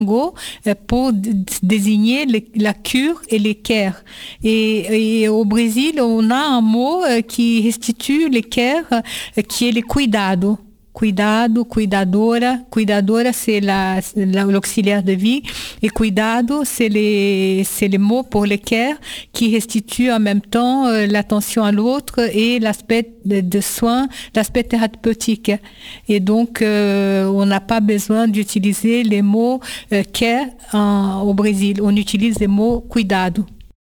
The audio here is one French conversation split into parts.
Congo pour désigner la cure et les care. Et au Brésil, on a un mot qui restitue les care, qui est le cuidado. Cuidado, cuidadora. Cuidadora, c'est l'auxiliaire de vie. Et cuidado, c'est les mots pour les care qui restituent en même temps l'attention à l'autre et l'aspect de soin, l'aspect thérapeutique. Et donc, on n'a pas besoin d'utiliser les mots care au Brésil. On utilise les mots cuidado.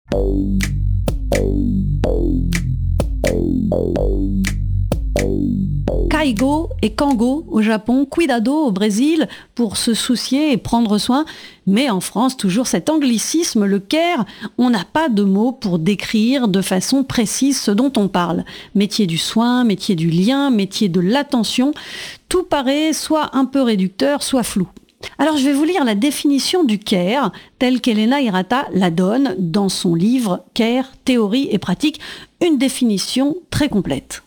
Kaigo et Kango au Japon, Cuidado au Brésil pour se soucier et prendre soin. Mais en France, toujours cet anglicisme, le care, on n'a pas de mots pour décrire de façon précise ce dont on parle. Métier du soin, métier du lien, métier de l'attention, tout paraît soit un peu réducteur, soit flou. Alors je vais vous lire la définition du care telle qu'Elena Hirata la donne dans son livre Care, théorie et pratique, une définition très complète.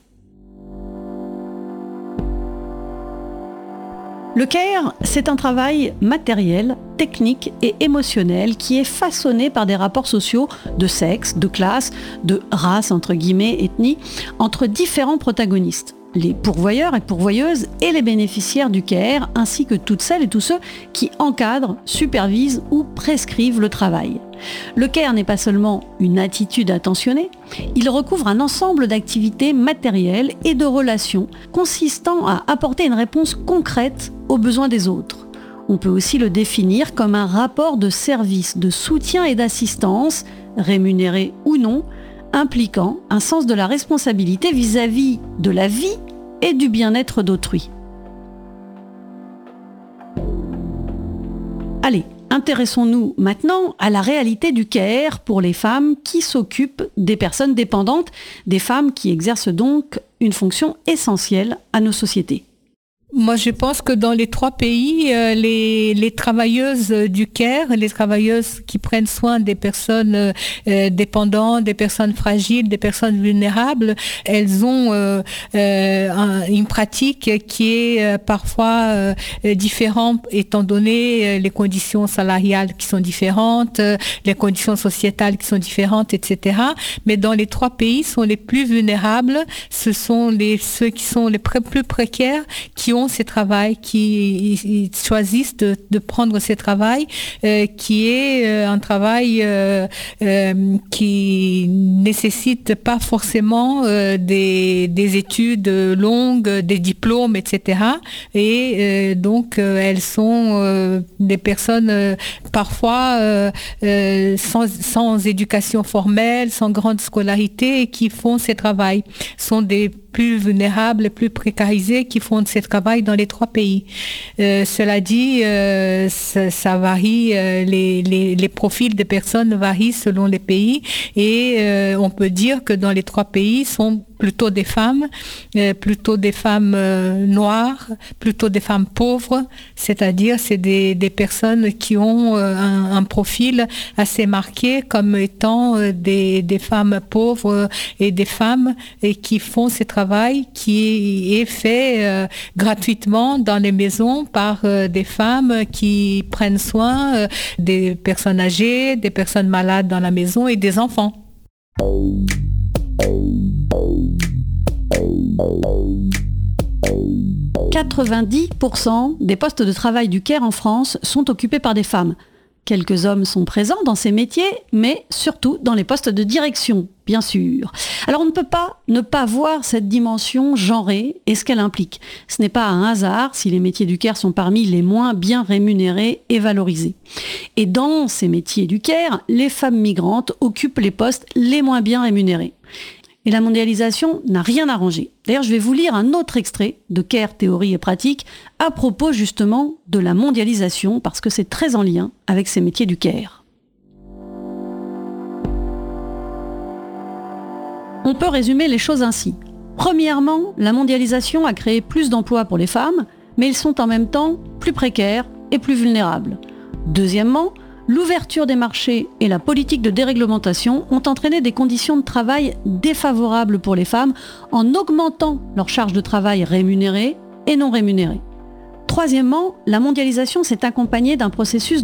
Le care, c'est un travail matériel, technique et émotionnel qui est façonné par des rapports sociaux de sexe, de classe, de race, entre guillemets, ethnie, entre différents protagonistes. Les pourvoyeurs et pourvoyeuses et les bénéficiaires du care, ainsi que toutes celles et tous ceux qui encadrent, supervisent ou prescrivent le travail. Le care n'est pas seulement une attitude attentionnée, il recouvre un ensemble d'activités matérielles et de relations consistant à apporter une réponse concrète aux besoins des autres. On peut aussi le définir comme un rapport de service, de soutien et d'assistance, rémunéré ou non, impliquant un sens de la responsabilité vis-à-vis de la vie et du bien-être d'autrui. Allez, intéressons-nous maintenant à la réalité du care pour les femmes qui s'occupent des personnes dépendantes, des femmes qui exercent donc une fonction essentielle à nos sociétés. Moi, je pense que dans les 3 pays, les travailleuses du care, les travailleuses qui prennent soin des personnes dépendantes, des personnes fragiles, des personnes vulnérables, elles ont une pratique qui est parfois différente étant donné les conditions salariales qui sont différentes, les conditions sociétales qui sont différentes, etc. Mais dans les 3 pays, sont les plus vulnérables, ce sont ceux qui sont les plus précaires, qui ont ces travails, qui choisissent de prendre ce travail, qui est un travail qui nécessite pas forcément des études longues, des diplômes, etc. Et donc elles sont des personnes parfois sans éducation formelle, sans grande scolarité, et qui font ce travail. Sont des plus vulnérables, plus précarisés qui font ce travail dans les 3 pays. Cela dit, ça varie, les profils des personnes varient selon les pays et on peut dire que dans les 3 pays sont plutôt des femmes noires, plutôt des femmes pauvres, c'est-à-dire c'est des personnes qui ont un profil assez marqué comme étant des femmes pauvres et des femmes et qui font ce travail qui est fait gratuitement dans les maisons par des femmes qui prennent soin des personnes âgées, des personnes malades dans la maison et des enfants. 90% des postes de travail du care en France sont occupés par des femmes. Quelques hommes sont présents dans ces métiers, mais surtout dans les postes de direction, bien sûr. Alors on ne peut pas ne pas voir cette dimension genrée et ce qu'elle implique. Ce n'est pas un hasard si les métiers du care sont parmi les moins bien rémunérés et valorisés. Et dans ces métiers du care, les femmes migrantes occupent les postes les moins bien rémunérés. Et la mondialisation n'a rien arrangé. D'ailleurs, je vais vous lire un autre extrait de Care, théorie et pratique à propos justement de la mondialisation, parce que c'est très en lien avec ces métiers du care. On peut résumer les choses ainsi. Premièrement, la mondialisation a créé plus d'emplois pour les femmes, mais ils sont en même temps plus précaires et plus vulnérables. Deuxièmement, l'ouverture des marchés et la politique de déréglementation ont entraîné des conditions de travail défavorables pour les femmes en augmentant leur charge de travail rémunérée et non rémunérée. Troisièmement, la mondialisation s'est accompagnée d'un processus